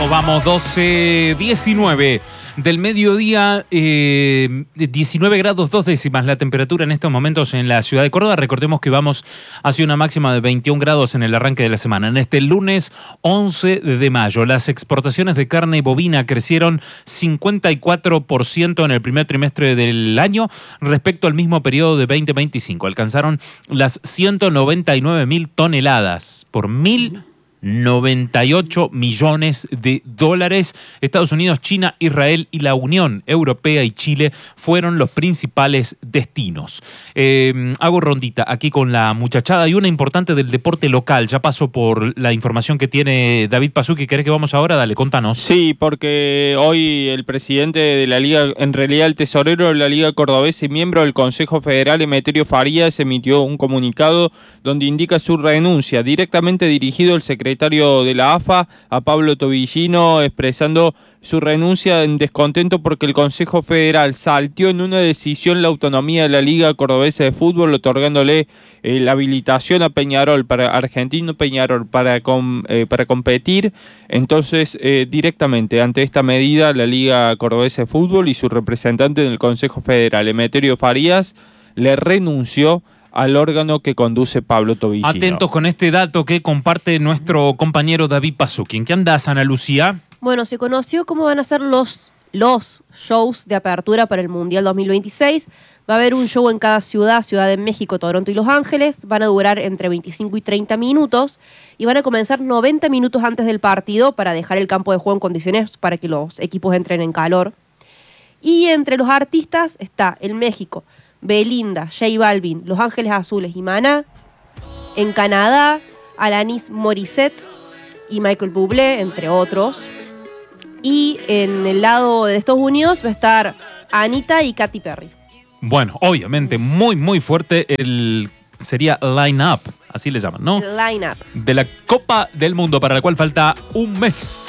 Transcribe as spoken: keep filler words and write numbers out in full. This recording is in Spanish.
Vamos, doce diecinueve del mediodía, eh, diecinueve grados dos décimas la temperatura en estos momentos en la ciudad de Córdoba. Recordemos que vamos hacia una máxima de veintiún grados en el arranque de la semana. En este lunes once de mayo, las exportaciones de carne bovina crecieron cincuenta y cuatro por ciento en el primer trimestre del año respecto al mismo periodo de veinte veinticinco. Alcanzaron las ciento noventa y nueve mil toneladas por mil noventa y ocho millones de dólares. Estados Unidos, China, Israel y la Unión Europea y Chile fueron los principales destinos. Eh, hago rondita aquí con la muchachada y una importante del deporte local. Ya paso por la información que tiene David Pasuki. ¿Querés que vamos ahora? Dale, contanos. Sí, porque hoy el presidente de la Liga, en realidad el tesorero de la Liga Cordobesa y miembro del Consejo Federal, Emeterio Farías, emitió un comunicado donde indica su renuncia, directamente dirigido al secretario secretario de la A F A, a Pablo Tobillino, expresando su renuncia en descontento porque el Consejo Federal salteó en una decisión la autonomía de la Liga Cordobesa de Fútbol, otorgándole eh, la habilitación a Peñarol, para Argentino Peñarol, para, com, eh, para competir. Entonces, eh, directamente ante esta medida, la Liga Cordobesa de Fútbol y su representante en el Consejo Federal, Emeterio Farías, le renunció al órgano que conduce Pablo Tobillino. Atentos con este dato que comparte nuestro compañero David Pasuki. ¿En qué andás, Ana Lucía? Bueno, se conoció cómo van a ser los, los shows de apertura para el Mundial dos mil veintiséis. Va a haber un show en cada ciudad, Ciudad de México, Toronto y Los Ángeles. Van a durar entre veinticinco y treinta minutos y van a comenzar noventa minutos antes del partido para dejar el campo de juego en condiciones para que los equipos entren en calor. Y entre los artistas está el México, Belinda, J Balvin, Los Ángeles Azules y Maná. En Canadá, Alanis Morissette y Michael Bublé, entre otros. Y en el lado de Estados Unidos va a estar Anita y Katy Perry. Bueno, obviamente muy muy fuerte el sería line-up, así le llaman, ¿no? El line-up de la Copa del Mundo, para la cual falta un mes.